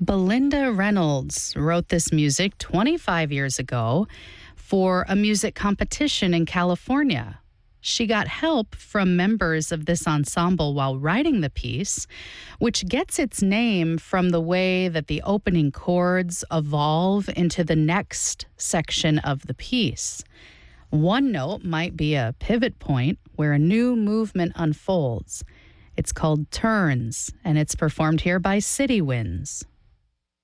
Belinda Reynolds wrote this music 25 years ago for a music competition in California. She got help from members of this ensemble while writing the piece, which gets its name from the way that the opening chords evolve into the next section of the piece. One note might be a pivot point where a new movement unfolds. It's called Turns, and it's performed here by City Winds.